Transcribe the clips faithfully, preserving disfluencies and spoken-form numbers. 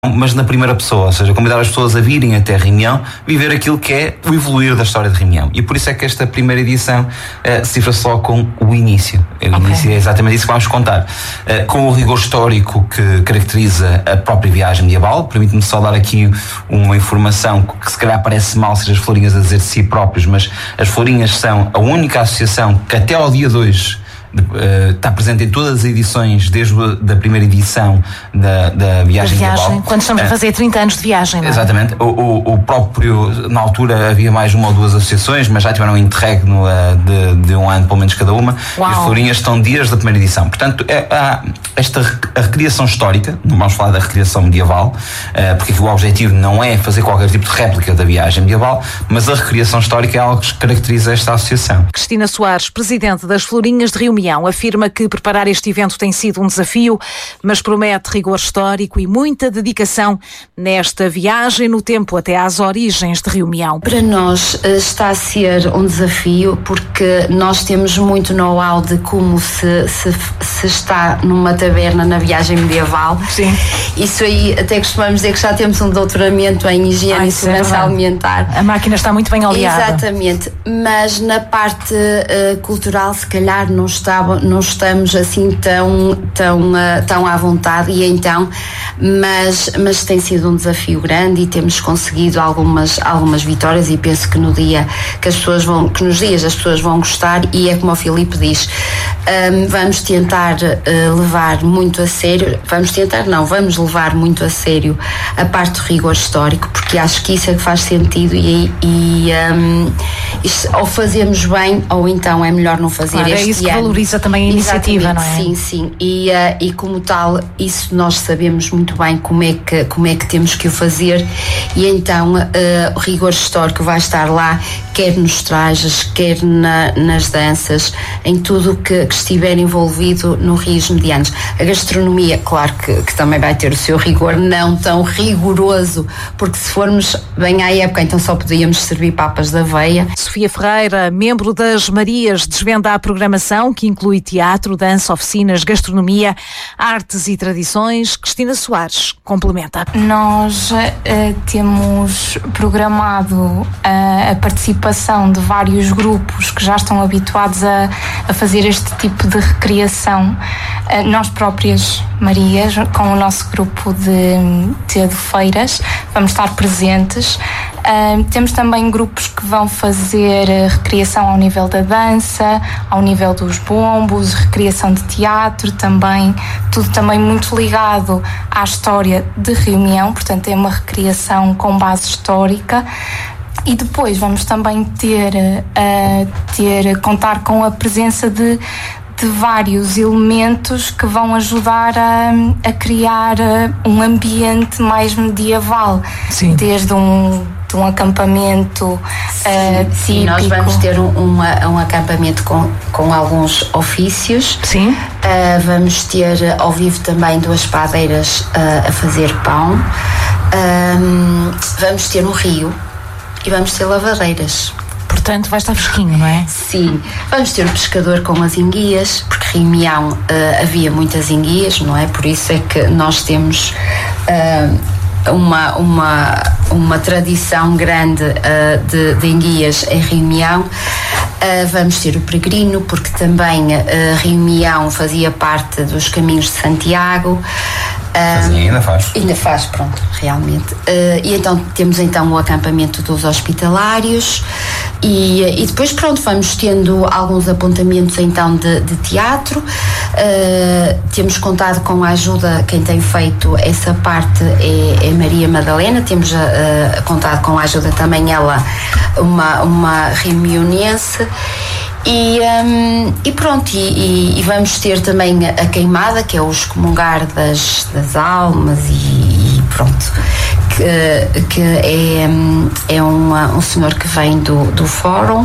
mas na primeira pessoa, ou seja, convidar as pessoas a virem até Reunião, viver aquilo que é o evoluir da história de Reunião. E por isso é que esta primeira edição uh, se cifra só com o início. O okay. início é exatamente isso que vamos contar. Uh, com o rigor histórico que caracteriza a própria viagem medieval. Permite-me só dar aqui uma informação que se calhar parece mal ser as Florinhas a dizer de si próprios, mas as Florinhas são a única associação que até ao dia de hoje Uh, está presente em todas as edições, desde a da primeira edição da, da viagem, da viagem global. Quando estamos uh, a fazer trinta anos de viagem, não é? Exatamente. O, o, o próprio, na altura havia mais uma ou duas associações, mas já tiveram um interregno uh, de, de um ano, pelo menos cada uma. Uau. E as Florinhas estão desde a primeira edição. Portanto, é, há esta a recriação histórica, não vamos falar da recriação medieval, uh, porque aqui o objetivo não é fazer qualquer tipo de réplica da viagem medieval, mas a recriação histórica é algo que caracteriza esta associação. Cristina Soares, presidente das Florinhas de Rio, afirma que preparar este evento tem sido um desafio, mas promete rigor histórico e muita dedicação nesta viagem no tempo até às origens de Rio Mião. Para nós está a ser um desafio porque nós temos muito know-how de como se, se, se está numa taberna na viagem medieval. Sim. Isso aí até costumamos dizer que já temos um doutoramento em higiene Ai, e segurança é alimentar. A máquina está muito bem oleada. Exatamente, mas na parte uh, cultural se calhar não está não estamos assim tão, tão, uh, tão à vontade e então, mas, mas tem sido um desafio grande e temos conseguido algumas, algumas vitórias e penso que no dia que as pessoas vão, que nos dias as pessoas vão gostar e é como o Filipe diz, um, vamos tentar uh, levar muito a sério, vamos tentar não, vamos levar muito a sério a parte do rigor histórico porque acho que isso é que faz sentido e, e um, isto, ou fazemos bem ou então é melhor não fazer claro, este é isso que ano. Valoriza também a iniciativa, Exatamente, não é? Sim, sim. E, uh, e como tal, isso nós sabemos muito bem como é que, como é que temos que o fazer e então uh, o rigor histórico vai estar lá, quer nos trajes, quer na, nas danças, em tudo que, que estiver envolvido no Rios Medianos. A gastronomia, claro que, que também vai ter o seu rigor, não tão rigoroso, porque se formos bem à época, então só podíamos servir papas da aveia. Sofia Ferreira, membro das Marias, desvenda a programação que inclui teatro, dança, oficinas, gastronomia, artes e tradições. Cristina Soares complementa. Nós uh, temos programado uh, a participação de vários grupos que já estão habituados a, a fazer este tipo de recriação. Uh, nós próprias, Marias, com o nosso grupo de, de feiras, vamos estar presentes. Uh, temos também grupos que vão fazer recriação ao nível da dança, ao nível dos bombos, recriação de teatro também, tudo também muito ligado à história de Rio Mião, portanto é uma recriação com base histórica. E depois vamos também ter, uh, ter contar com a presença de de vários elementos que vão ajudar a, a criar um ambiente mais medieval. Sim. Desde um, de um acampamento sim, uh, típico. Sim, nós vamos ter um, um, um acampamento com, com alguns ofícios. Sim. Uh, vamos ter ao vivo também duas padeiras uh, a fazer pão. Um, vamos ter um rio e vamos ter lavadeiras. Portanto, vai estar fresquinho, não é? Sim. Vamos ter o pescador com as enguias, porque Rio Mião uh, havia muitas enguias, não é? Por isso é que nós temos uh, uma, uma, uma tradição grande uh, de, de enguias em Rio Mião. Uh, vamos ter o peregrino, porque também uh, Rio Mião fazia parte dos caminhos de Santiago. Mas uh, ainda faz. Ainda faz, pronto, realmente. Uh, e então temos então o acampamento dos hospitalários e, e depois pronto, vamos tendo alguns apontamentos então de, de teatro. Uh, temos contado com a ajuda, quem tem feito essa parte é, é Maria Madalena, temos uh, contado com a ajuda também ela, uma, uma reunionense. E, um, e pronto, e, e vamos ter também a queimada, que é o excomungar das, das almas e, e pronto, que, que é, é uma, um senhor que vem do, do fórum.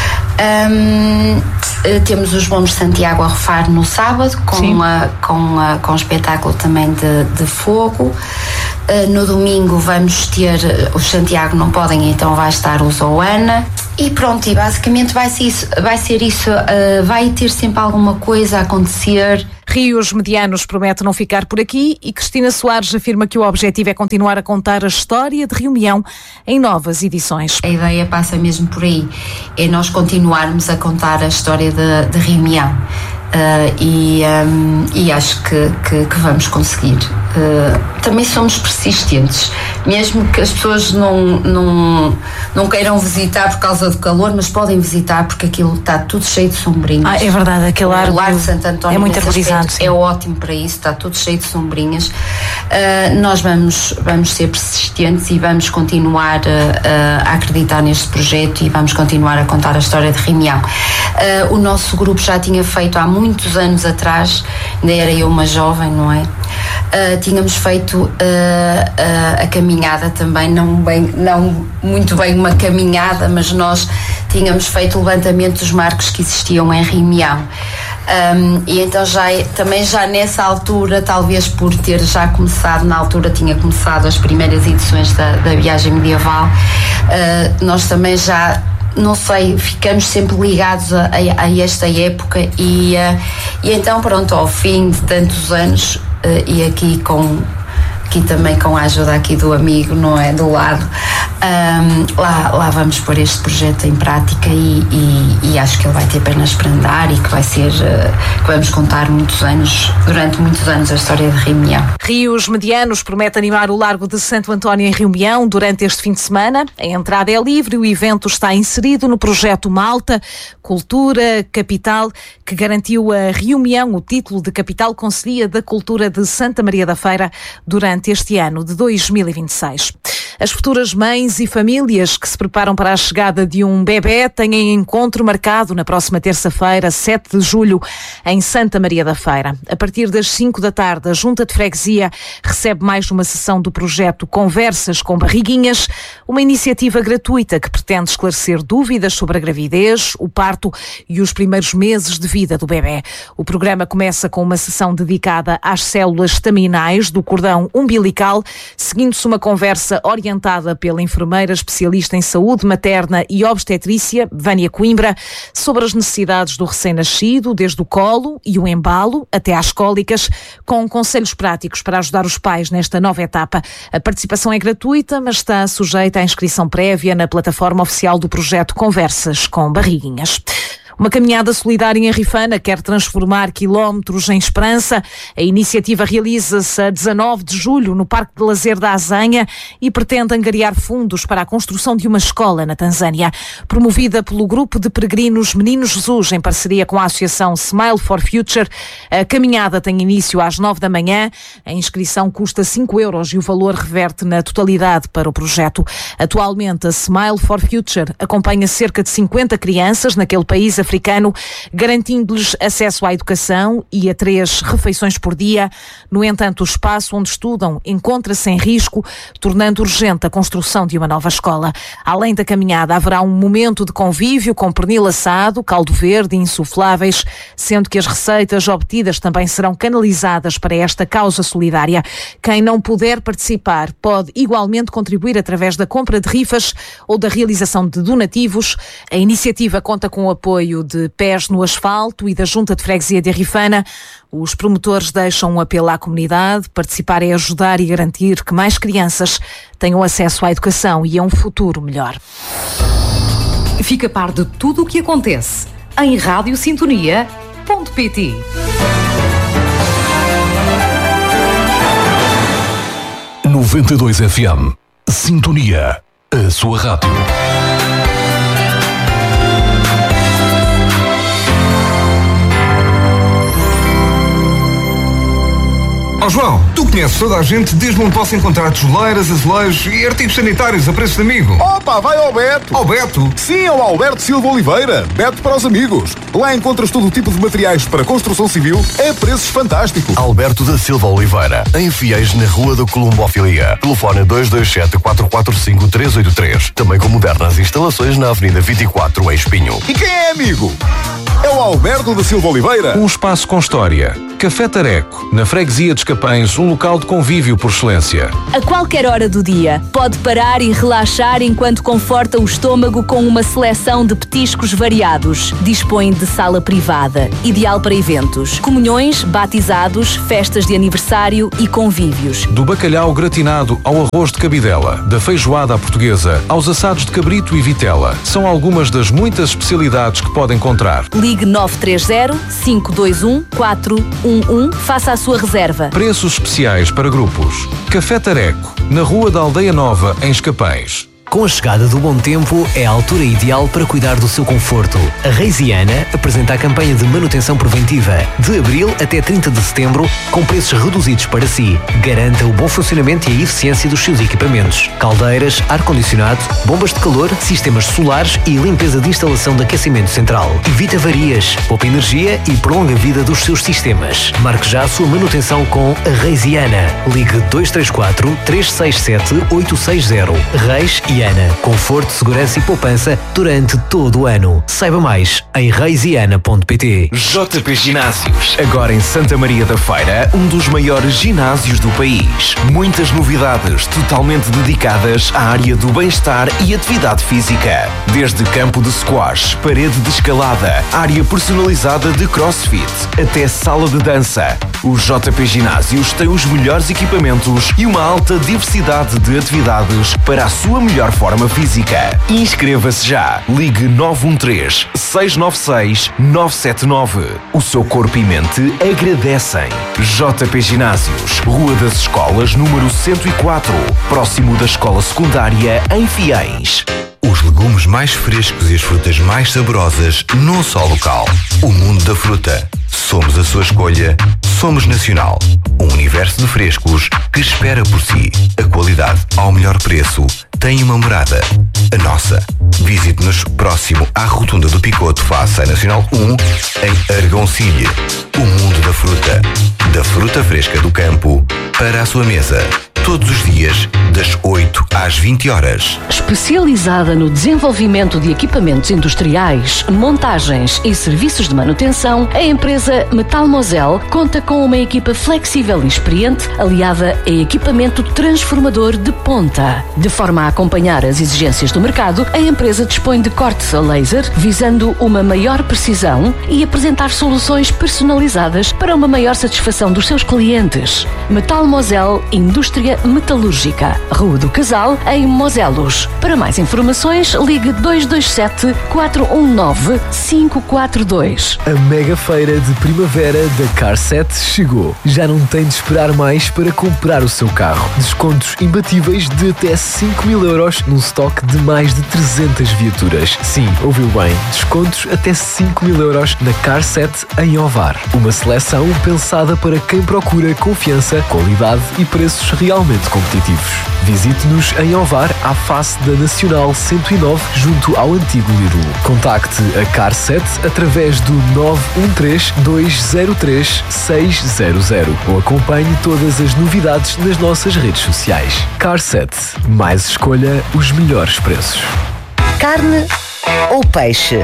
Um, temos os bombos de Santiago a rufar no sábado com, a, com, a, com o espetáculo também de, de fogo. Uh, no domingo vamos ter os Santiago não podem, então vai estar o Zoana e pronto, e basicamente vai ser isso, vai, ser isso, uh, vai ter sempre alguma coisa a acontecer. Rios Medianos promete não ficar por aqui e Cristina Soares afirma que o objetivo é continuar a contar a história de Rio-Mião em novas edições. A ideia passa mesmo por aí, é nós continuarmos a contar a história de, de Rio-Mião. Uh, e, um, e acho que, que, que vamos conseguir. Uh, também somos persistentes, mesmo que as pessoas não, não, não queiram visitar por causa do calor, mas podem visitar porque aquilo está tudo cheio de sombrinhas. Ah, é verdade, aquele largo, o Largo de Santo António é muito arborizado, é ótimo para isso, está tudo cheio de sombrinhas. Uh, nós vamos, vamos ser persistentes e vamos continuar uh, a acreditar neste projeto e vamos continuar a contar a história de Rio-Mião. Uh, o nosso grupo já tinha feito há muito muitos anos atrás, ainda era eu uma jovem, não é? Uh, tínhamos feito uh, uh, a caminhada também, não, bem, não muito bem uma caminhada, mas nós tínhamos feito o levantamento dos marcos que existiam em Rio-Mião. Um, e então já, também já nessa altura, talvez por ter já começado, na altura tinha começado as primeiras edições da, da viagem medieval, uh, nós também já não sei, ficamos sempre ligados a, a, a esta época e, uh, e então pronto, ao fim de tantos anos uh, e aqui com aqui também com a ajuda aqui do amigo, não é, do lado, um, lá, lá vamos pôr este projeto em prática e, e, e acho que ele vai ter pernas para andar e que vai ser, uh, que vamos contar muitos anos, durante muitos anos a história de Rio-Mião. Rios Medianos promete animar o Largo de Santo António em Rio-Mião durante este fim de semana. A entrada é livre e o evento está inserido no projeto Malta, Cultura, Capital, que garantiu a Rio-Mião o título de Capital Concelhia da Cultura de Santa Maria da Feira durante este ano de dois mil e vinte e seis. As futuras mães e famílias que se preparam para a chegada de um bebê têm encontro marcado na próxima terça-feira, sete de julho, em Santa Maria da Feira. A partir das cinco da tarde, a Junta de Freguesia recebe mais uma sessão do projeto Conversas com Barriguinhas, uma iniciativa gratuita que pretende esclarecer dúvidas sobre a gravidez, o parto e os primeiros meses de vida do bebê. O programa começa com uma sessão dedicada às células estaminais do cordão umbilical, seguindo-se uma conversa orientada pela enfermeira especialista em saúde materna e obstetrícia, Vânia Coimbra, sobre as necessidades do recém-nascido, desde o colo e o embalo até às cólicas, com conselhos práticos para ajudar os pais nesta nova etapa. A participação é gratuita, mas está sujeita à inscrição prévia na plataforma oficial do projeto Conversas com Barriguinhas. Uma caminhada solidária em Rifana quer transformar quilómetros em esperança. A iniciativa realiza-se a dezanove de julho no Parque de Lazer da Azanha e pretende angariar fundos para a construção de uma escola na Tanzânia. Promovida pelo grupo de peregrinos Menino Jesus, em parceria com a associação Smile for Future, a caminhada tem início às nove da manhã. A inscrição custa cinco euros e o valor reverte na totalidade para o projeto. Atualmente, a Smile for Future acompanha cerca de cinquenta crianças naquele país africano, garantindo-lhes acesso à educação e a três refeições por dia. No entanto, o espaço onde estudam encontra-se em risco, tornando urgente a construção de uma nova escola. Além da caminhada, haverá um momento de convívio com pernil assado, caldo verde e insufláveis, sendo que as receitas obtidas também serão canalizadas para esta causa solidária. Quem não puder participar pode igualmente contribuir através da compra de rifas ou da realização de donativos. A iniciativa conta com o apoio de Pés no Asfalto e da Junta de Freguesia de Rifana. Os promotores deixam um apelo à comunidade. Participar é ajudar e garantir que mais crianças tenham acesso à educação e a um futuro melhor. Fica a par de tudo o que acontece em rádio sintonia ponto pt. noventa e dois F M. Sintonia. A sua rádio. Ó oh, João, tu conheces toda a gente desde onde posso encontrar tijoleiras, azulejos e artigos sanitários a preço de amigo. Opa, vai ao Beto! Ao Beto? Sim, ao Alberto Silva Oliveira. Beto para os amigos. Lá encontras todo o tipo de materiais para construção civil a preços fantásticos. Alberto da Silva Oliveira, em Fiéis, na Rua da Colombofilia. Telefone dois dois sete, quatro quatro cinco, três oito três. Também com modernas instalações na Avenida vinte e quatro, em Espinho. E quem é amigo? É o Alberto da Silva Oliveira. Um espaço com história, Café Tareco, na freguesia de Escapães, um local de convívio por excelência. A qualquer hora do dia, pode parar e relaxar enquanto conforta o estômago com uma seleção de petiscos variados. Dispõe de sala privada, ideal para eventos, comunhões, batizados, festas de aniversário e convívios. Do bacalhau gratinado ao arroz de cabidela, da feijoada à portuguesa, aos assados de cabrito e vitela, são algumas das muitas especialidades que pode encontrar. Ligue nove três zero, cinco dois um, quatro um um, faça a sua reserva. Preços especiais para grupos. Café Tareco, na Rua da Aldeia Nova, em Escapães. Com a chegada do bom tempo, é a altura ideal para cuidar do seu conforto. A Reisiana apresenta a campanha de manutenção preventiva de abril até trinta de setembro, com preços reduzidos para si. Garanta o bom funcionamento e a eficiência dos seus equipamentos. Caldeiras, ar-condicionado, bombas de calor, sistemas solares e limpeza de instalação de aquecimento central. Evita avarias, poupa energia e prolonga a vida dos seus sistemas. Marque já a sua manutenção com a Reisiana. Ligue dois três quatro, três seis sete, oito seis zero. Reis e Ana. Conforto, segurança e poupança durante todo o ano. Saiba mais em reisiana ponto pt. J P Ginásios. Agora em Santa Maria da Feira, um dos maiores ginásios do país. Muitas novidades totalmente dedicadas à área do bem-estar e atividade física. Desde campo de squash, parede de escalada, área personalizada de crossfit, até sala de dança. O J P Ginásios tem os melhores equipamentos e uma alta diversidade de atividades para a sua melhor forma física. Inscreva-se já. Ligue nove um três, seis nove seis, nove sete nove. O seu corpo e mente agradecem. J P Ginásios, Rua das Escolas, número cento e quatro, próximo da Escola Secundária em Fiéis. Os legumes mais frescos e as frutas mais saborosas num só local. O mundo da fruta. Somos a sua escolha. Somos Nacional. Um universo de frescos que espera por si. A qualidade ao melhor preço tem uma morada. A nossa. Visite-nos próximo à Rotunda do Picoto, face à Nacional um, em Argoncilha. O mundo da fruta. Da fruta fresca do campo para a sua mesa. Todos os dias, das oito às vinte horas. Especializada no desenvolvimento de equipamentos industriais, montagens e serviços de manutenção, a empresa Metal Mosel conta com uma equipa flexível e experiente, aliada a equipamento transformador de ponta. De forma a acompanhar as exigências do mercado, a empresa dispõe de cortes a laser, visando uma maior precisão e apresentar soluções personalizadas para uma maior satisfação dos seus clientes. Metal Mosel Indústria Metalúrgica, Rua do Casal, em Moselos. Para mais informações, ligue dois dois sete, quatro um nove, cinco quatro dois. A mega feira de primavera da CarSet chegou. Já não tem de esperar mais para comprar o seu carro. Descontos imbatíveis de até cinco mil euros num estoque de mais de trezentas viaturas. Sim, ouviu bem. Descontos até cinco mil euros na CarSet em Ovar. Uma seleção pensada para quem procura confiança, qualidade e preços realmente competitivos. Visite-nos em Ovar, à face da Nacional cento e nove, junto ao antigo Lidl. Contacte a CarSet através do nove um três, dois zero três, seis zero zero ou acompanhe todas as novidades nas nossas redes sociais. CarSet. Mais escolha, os melhores preços. Carne ou peixe?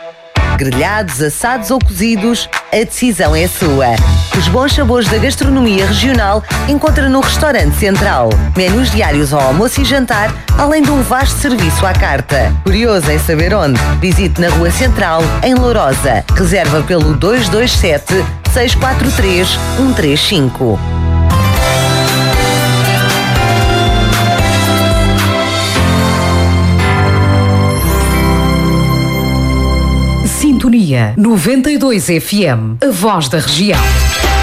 Grelhados, assados ou cozidos, a decisão é sua. Os bons sabores da gastronomia regional encontra no Restaurante Central. Menus diários ao almoço e jantar, além de um vasto serviço à carta. Curioso em saber onde? Visite na Rua Central, em Lourosa. Reserva pelo dois dois sete, seis quatro três, um três cinco. Sintonia noventa e dois F M, a voz da região.